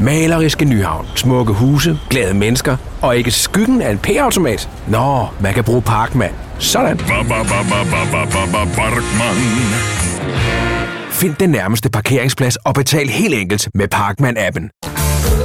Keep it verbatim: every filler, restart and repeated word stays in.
Maleriske Nyhavn, smukke huse, glade mennesker og ikke skyggen af en P-automat. Nå, man kan bruge Parkman. Sådan. Find den nærmeste parkeringsplads og betal helt enkelt med Parkman-appen.